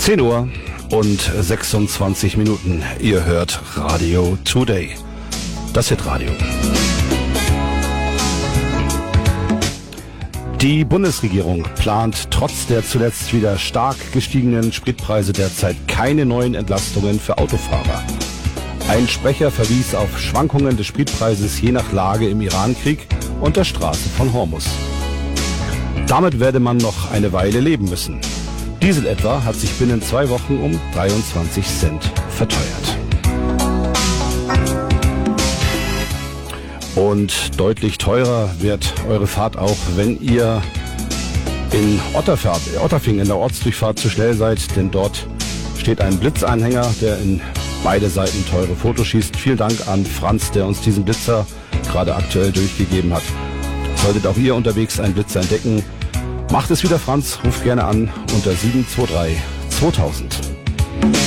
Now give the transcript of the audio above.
10 Uhr und 26 Minuten. Ihr hört Radio Today. Das Hitradio. Die Bundesregierung plant trotz der zuletzt wieder stark gestiegenen Spritpreise derzeit keine neuen Entlastungen für Autofahrer. Ein Sprecher verwies auf Schwankungen des Spritpreises je nach Lage im Irankrieg und der Straße von Hormuz. Damit werde man noch eine Weile leben müssen. Diesel etwa hat sich binnen 2 Wochen um 23 Cent verteuert. Und deutlich teurer wird eure Fahrt auch, wenn ihr in Otterfing in der Ortsdurchfahrt zu schnell seid, denn dort steht ein Blitzanhänger, der in beide Seiten teure Fotos schießt. Vielen Dank an Franz, der uns diesen Blitzer gerade aktuell durchgegeben hat. Solltet auch ihr unterwegs einen Blitzer entdecken, macht es wieder Franz, ruft gerne an unter 723 2000.